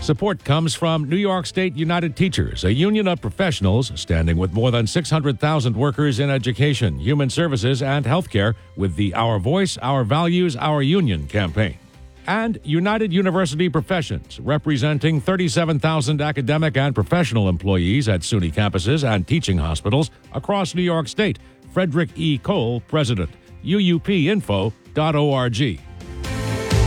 Support comes from New York State United Teachers, a union of professionals standing with more than 600,000 workers in education, human services, and healthcare with the Our Voice, Our Values, Our Union campaign. And United University Professions, representing 37,000 academic and professional employees at SUNY campuses and teaching hospitals across New York State. Frederick E. Cole, President. UUPinfo.org.